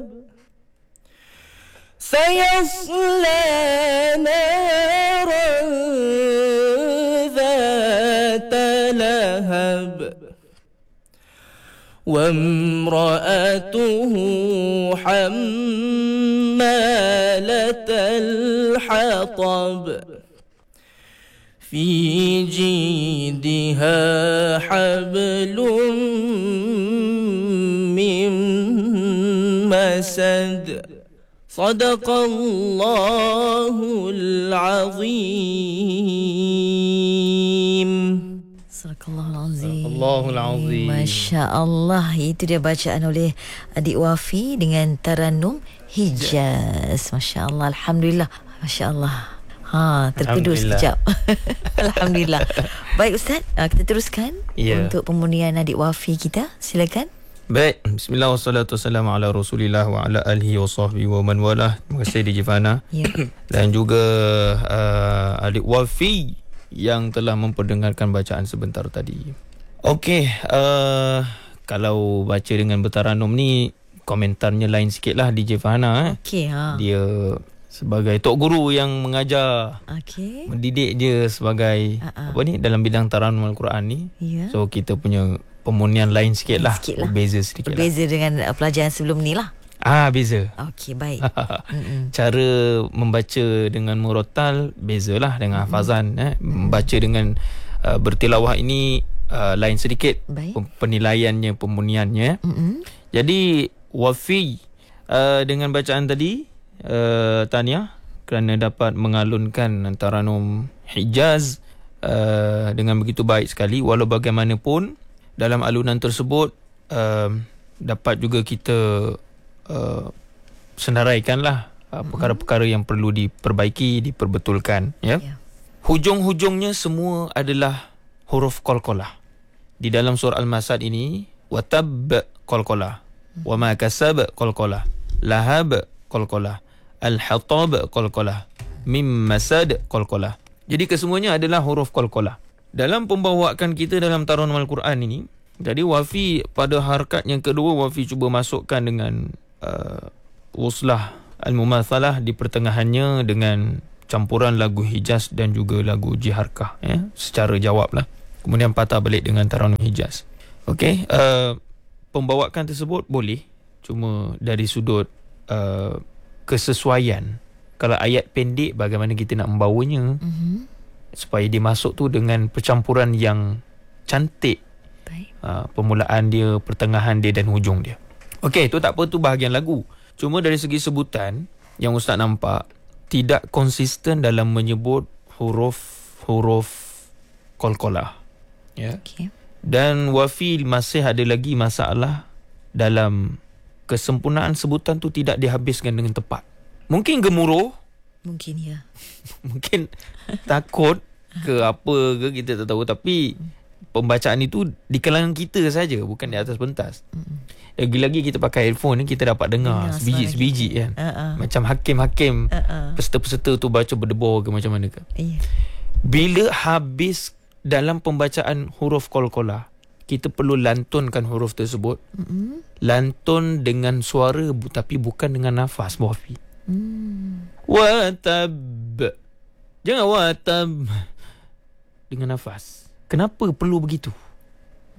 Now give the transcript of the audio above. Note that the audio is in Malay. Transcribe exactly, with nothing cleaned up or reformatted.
سيصلى نارا ذات لهب وامرأته حمالة الحطب في جيدها حبل من مسد صدق الله العظيم. Sadaqallahul Azim. Allahul Azim. Masya Allah. Itu dia bacaan oleh adik Wafi dengan Taranum Hijaz. Masya Allah. Alhamdulillah. Masya Allah. Ha, terkedur sekejap. Alhamdulillah. Baik Ustaz, kita teruskan yeah. untuk pemurnian adik Wafi kita. Silakan. Baik, bismillah wassalatu wassalamu ala rasulillah wa ala alihi wa sahbihi wa man walah. Terima kasih Diji Fana yeah. dan juga uh, adik Wafi yang telah memperdengarkan bacaan sebentar tadi. Okey, uh, kalau baca dengan bertaranum ni komentarnya lain sikit lah Diji Fana. eh. Okey, ha. Dia sebagai tok guru yang mengajar, okay. mendidik dia sebagai uh-uh. apa ni dalam bidang taranum Al-Quran ni. Yeah. So kita punya pemurnian lain sikit lah, sikit lah. Berbeza sedikit Berbeza lah. dengan pelajaran sebelum ni lah. Ah, beza. Okey, baik. Cara membaca dengan murattal bezalah dengan hafazan. Eh. Membaca dengan uh, bertilawah ini uh, lain sedikit. Baik. Penilaiannya, pemurniannya. Mm-hmm. Jadi, Wafi uh, dengan bacaan tadi, uh, Tania, kerana dapat mengalunkan Taranum Hijaz uh, dengan begitu baik sekali. Walau bagaimanapun, dalam alunan tersebut uh, dapat juga kita uh, senaraikanlah uh, perkara-perkara yang perlu diperbaiki, diperbetulkan, ya. Yeah. Hujung-hujungnya semua adalah huruf qalqalah. Di dalam surah Al-Masad ini, watab qalqalah, wa ma kasab qalqalah, lahab qalqalah, al-hatab qalqalah, mim masad qalqalah. Jadi kesemuanya adalah huruf qalqalah. Dalam pembawaan kita dalam Taranum Al-Quran ini, jadi Wafi pada harakat yang kedua, Wafi cuba masukkan dengan uh, uslah al-mumathalah di pertengahannya dengan campuran lagu Hijaz dan juga lagu Jiharkah, ya, secara jawab lah. Kemudian patah balik dengan Taranum Hijaz. Okey, uh, pembawaan tersebut boleh, cuma dari sudut uh, kesesuaian. Kalau ayat pendek, bagaimana kita nak membawanya, mm-hmm. supaya dia masuk tu dengan percampuran yang cantik. Baik. Uh, permulaan dia, pertengahan dia dan hujung dia. Okey, tu tak apa, tu bahagian lagu. Cuma dari segi sebutan yang Ustaz nampak tidak konsisten dalam menyebut huruf-huruf qalqalah. Ya. Okay. Dan Wafi masih ada lagi masalah dalam kesempurnaan sebutan tu tidak dihabiskan dengan tepat. Mungkin gemuruh, mungkin ya. Mungkin takut ke apa ke, kita tak tahu. Tapi pembacaan itu di kalangan kita saja, bukan di atas pentas. Lagi-lagi kita pakai headphone ni, kita dapat dengar, dengar sebiji-sebiji kan. Uh-uh. Macam hakim-hakim, uh-uh. peserta-peserta tu baca berdebur ke macam mana ke. Yeah. Bila habis dalam pembacaan huruf qalqalah, kita perlu lantunkan huruf tersebut. Mm-hmm. Lantun dengan suara tapi bukan dengan nafas, Wafi. Mm. Watab. Jangan watab dengan nafas. Kenapa perlu begitu?